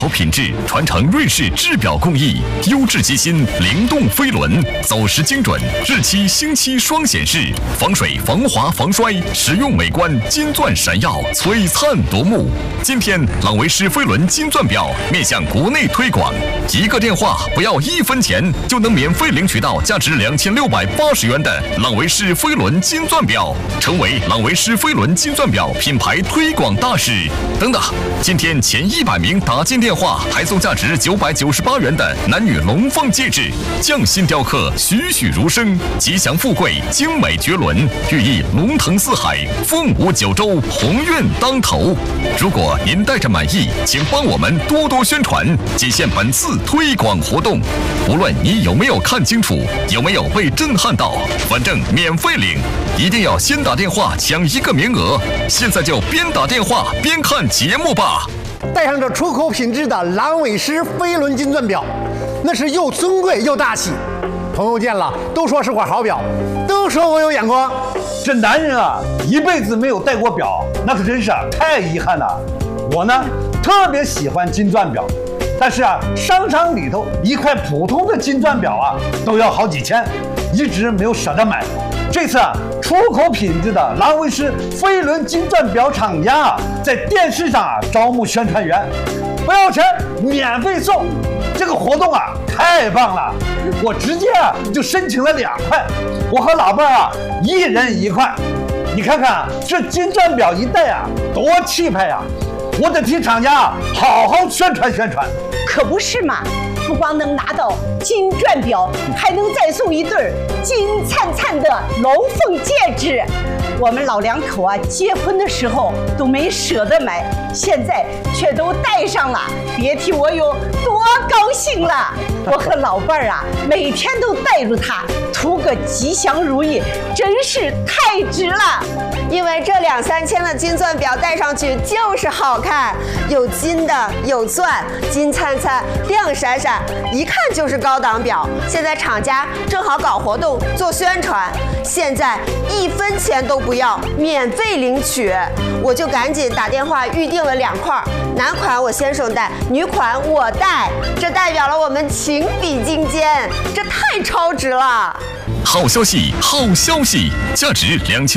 好品质，传承瑞士制表工艺，优质机芯，灵动飞轮，走时精准，日期星期双显示，防水、防滑、防摔，实用美观，金钻闪耀，璀璨夺目。今天，朗维诗飞轮金钻表面向国内推广，一个电话不要1分钱就能免费领取到价值2680元的朗维诗飞轮金钻表，成为朗维诗飞轮金钻表品牌推广大使。等等，今天前100名打进电话还送价值998元的男女龙凤戒指，匠心雕刻，栩栩如生，吉祥富贵，精美绝伦，寓意龙腾四海，凤舞九州，鸿运当头。如果您带着满意，请帮我们多多宣传，仅限本次推广活动。无论你有没有看清楚，有没有被震撼到，反正免费领，一定要先打电话抢1个名额。现在就边打电话边看节目吧。 戴上这出口品质的朗伟诗飞轮金钻表，那是又尊贵又大气。朋友见了都说是块好表，都说我有眼光。 这男人啊，一辈子没有戴过表，那可真是太遗憾了。我呢，特别喜欢金钻表，但是啊，商场里头一块普通的金钻表啊，都要好几千，一直没有舍得买。这次啊，出口品质的朗维诗飞轮金钻表厂家啊，在电视上啊招募宣传员，不要钱，免费送。这个活动啊，太棒了！我直接啊就申请了2块，我和老伴儿啊1人1块。你看看这金钻表一戴啊，多气派呀！我得替厂家啊好好宣传宣传。 可不是嘛！不光能拿到金钻表，还能再送1对金灿灿的龙凤戒指。我们老两口啊，结婚的时候都没舍得买，现在却都戴上了，别提我有多高兴了。我和老伴儿啊，每天都带着它，图个吉祥如意，真是太值了。 因为这2、3千的金钻表戴上去就是好看，有金的，有钻，金灿灿，亮闪闪，一看就是高档表。现在厂家正好搞活动做宣传，现在1分钱都不要，免费领取。我就赶紧打电话预定了2块，男款我先生戴，女款我戴，这代表了我们情比金坚，这太超值了。 好消息，好消息！价值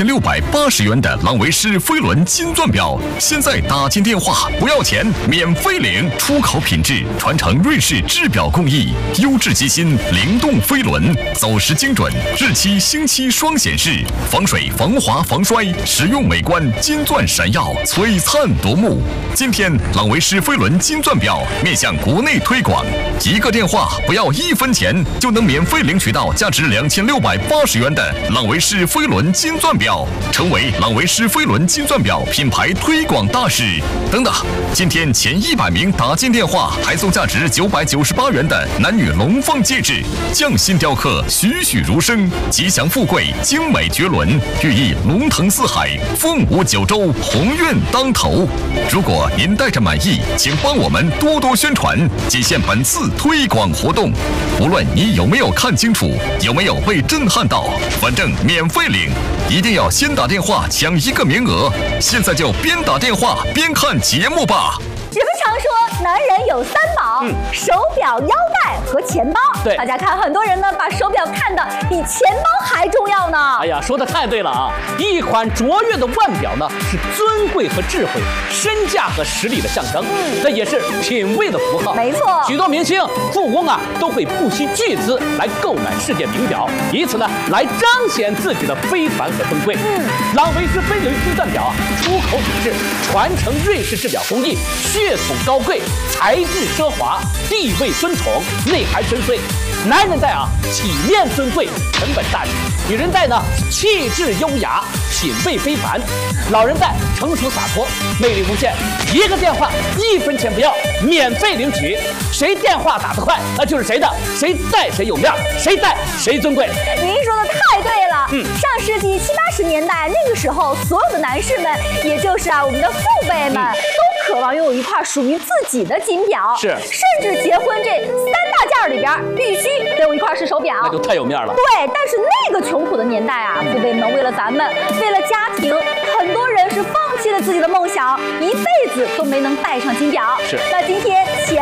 2680元的朗维诗飞轮金钻表，现在打进电话不要钱，免费领。出口品质，传承瑞士制表工艺，优质机芯，灵动飞轮，走时精准，日期星期双显示，防水、防滑、防摔，实用美观，金钻闪耀，璀璨夺目。今天，朗维诗飞轮金钻表面向国内推广，一个电话不要1分钱就能免费领取到价值2680元的朗维诗飞轮金钻表，成为朗维诗飞轮金钻表品牌推广大使。等等，今天前100名打进电话还送价值998元的男女龙凤戒指，匠心雕刻，栩栩如生，吉祥富贵，精美绝伦，寓意龙腾四海，凤舞九州，鸿运当头。如果您带着满意，请帮我们多多宣传，仅限本次推广活动。无论你有没有看清楚，有没有被震撼到，反正免费领，一定要先打电话抢1个名额。现在就边打电话边看节目吧。 人们常说男人有3宝，手表、腰带和钱包。 对， 大家看，很多人呢把手表看得比钱包还重要呢。 哎呀，说的太对了啊！一款卓越的腕表呢，是尊贵和智慧、身价和实力的象征，这也是品味的符号。 没错， 许多明星、富翁啊，都会不惜巨资来购买世界名表，以此呢来彰显自己的非凡和尊贵。朗维诗飞轮金钻表啊，出口品质，传承瑞士制表工艺，血统高贵，材质奢华，地位尊崇，内涵深邃。男人戴啊，体面尊贵，成本大气；女人戴呢，气质优雅，品味非凡。老人戴成熟洒脱，魅力无限。一个电话1分钱不要，免费领取。谁电话打得快，那就是谁的，谁戴谁有面，谁戴谁尊贵。 您说的太对了。上世纪70、80年代，那个时候所有的男士们，也就是我们的父辈们，都渴望拥有一块属于自己的金表。 是， 甚至结婚这3大件里边，必须得有一块是手表， 那就太有面了。 对，但是那个穷苦的年代啊，父辈们为了咱们，为了家庭，很多人是放弃了自己的梦想，一辈子都没能戴上金表。 是， 那今天钱